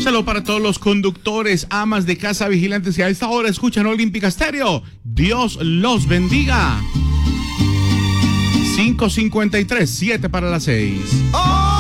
Saludos para todos los conductores, amas de casa, vigilantes que a esta hora escuchan Olímpica Estéreo. Dios los bendiga. 5:53, 7 para las 6.